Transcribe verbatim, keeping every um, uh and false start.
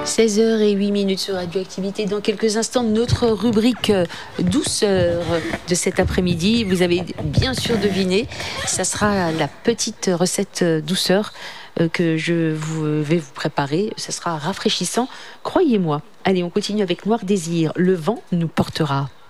seize heures zéro huit minutes sur Radioactivité. Dans quelques instants, notre rubrique douceur de cet après-midi. Vous avez bien sûr deviné, ça sera la petite recette douceur que je vous vais vous préparer. Ça sera rafraîchissant, croyez-moi. Allez, on continue avec Noir Désir. Le vent nous portera.